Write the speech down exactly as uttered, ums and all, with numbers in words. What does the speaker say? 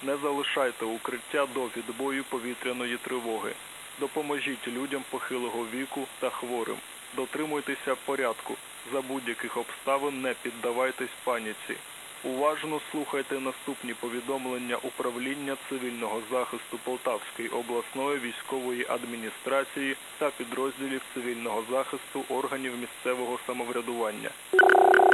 Не залишайте укриття до відбою повітряної тривоги. Допоможіть людям похилого віку та хворим. Дотримуйтеся порядку. За будь-яких обставин не піддавайтесь паніці. Уважно слухайте наступні повідомлення Управління цивільного захисту Полтавської обласної військової адміністрації та підрозділів цивільного захисту органів місцевого самоврядування.